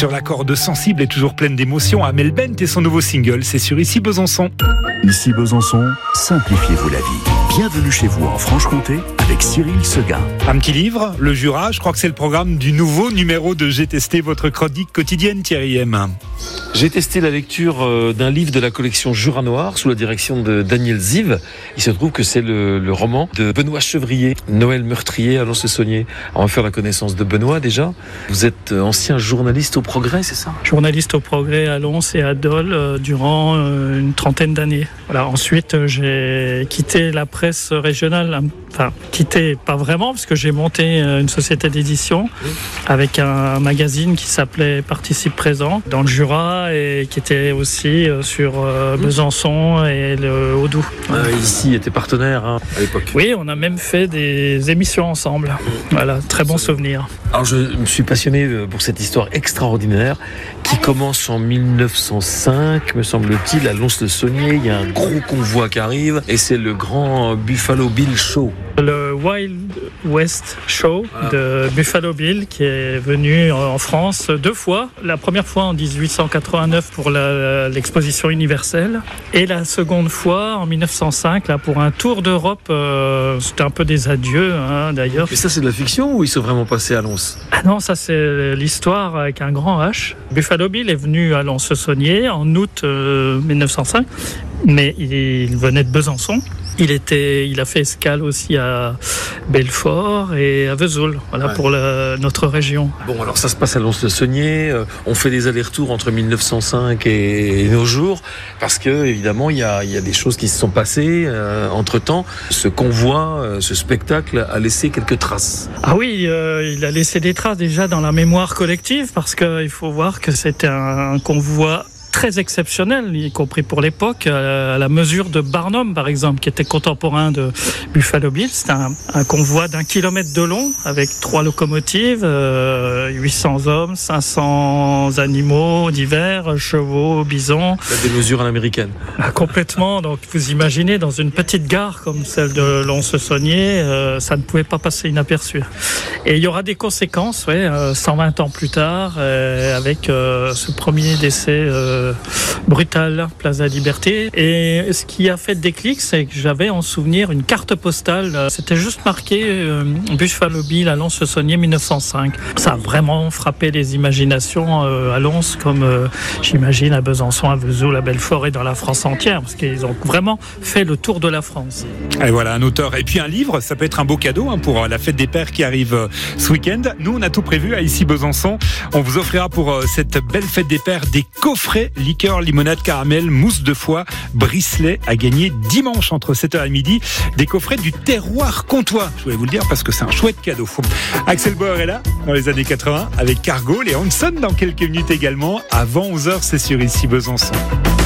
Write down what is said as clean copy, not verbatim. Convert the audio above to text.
sur la corde sensible et toujours pleine d'émotions, Amel Bent et son nouveau single, c'est sur Ici Besançon. Ici Besançon, simplifiez-vous la vie. Bienvenue chez vous en Franche-Comté avec Cyril Seguin. Un petit livre, le Jura, je crois que c'est le programme du nouveau numéro de J'ai testé, votre chronique quotidienne, Thierry M. J'ai testé la lecture d'un livre de la collection Jura Noir sous la direction de Daniel Ziv. Il se trouve que c'est le roman de Benoît Chevrier, Noël meurtrier à Lons-le-Saunier. On va faire la connaissance de Benoît déjà. Vous êtes ancien journaliste au Progrès, c'est ça ? Journaliste au Progrès à Lons et à Dole durant une trentaine d'années. Voilà. Ensuite, j'ai quitté la presse régionale. Enfin, quitté pas vraiment, parce que j'ai monté une société d'édition avec un magazine qui s'appelait Participe Présent dans le Jura et qui était aussi sur Besançon et le Haut-Doubs. Ici était partenaire à l'époque. Oui, on a même fait des émissions ensemble. Voilà, très bon souvenir. Alors je me suis passionné pour cette histoire extraordinaire qui commence en 1905, me semble-t-il, à Lons-le-Saunier. Il y a un gros convoi qui arrive et c'est le grand Buffalo Bill Show. Le Wild West Show de Buffalo Bill qui est venu en France 2 fois. La première fois en 1889 pour l'exposition universelle et la seconde fois en 1905 là, pour un tour d'Europe. C'était un peu des adieux d'ailleurs. Et ça c'est de la fiction ou ils sont vraiment passés à Lons ? Ah non, ça c'est l'histoire avec un grand H. Buffalo Bill est venu à Lons-le-Saunier en août 1905, mais il venait de Besançon. Il a fait escale aussi à Belfort et à Vesoul, pour notre région. Bon, alors ça se passe à Lons-le-Saunier. On fait des allers-retours entre 1905 et nos jours, parce que évidemment il y a des choses qui se sont passées entre-temps. Ce convoi, ce spectacle a laissé quelques traces. Ah oui, il a laissé des traces déjà dans la mémoire collective, parce qu'il faut voir que c'était un convoi très exceptionnel, y compris pour l'époque, à la mesure de Barnum, par exemple, qui était contemporain de Buffalo Bill. C'était un convoi d'1 kilomètre de long, avec 3 locomotives, 800 hommes, 500 animaux divers, chevaux, bisons. Des mesures à l'américaine. Complètement. Donc, vous imaginez, dans une petite gare comme celle de Lons-le-Saunier, ça ne pouvait pas passer inaperçu. Et il y aura des conséquences, 120 ans plus tard, avec ce premier décès brutal, Place de la Liberté. Et ce qui a fait le déclic, c'est que j'avais en souvenir une carte postale. C'était juste marqué Buffalo Bill à Lons-le-Saunier 1905. Ça a vraiment frappé les imaginations à Lons, comme j'imagine à Besançon, à Vesoul, à Belfort et dans la France entière, parce qu'ils ont vraiment fait le tour de la France. Et voilà, un auteur. Et puis un livre, ça peut être un beau cadeau pour la fête des pères qui arrive ce week-end. Nous, on a tout prévu à Ici Besançon. On vous offrira pour cette belle fête des pères des coffrets liqueur, limonade, caramel, mousse de foie, bricelet à gagner dimanche entre 7h et midi. Des coffrets du terroir comtois. Je voulais vous le dire parce que c'est un chouette cadeau. Axel Bauer est là dans les années 80 avec Cargo, les Hanson dans quelques minutes également. Avant 11h, c'est sur Ici Besançon.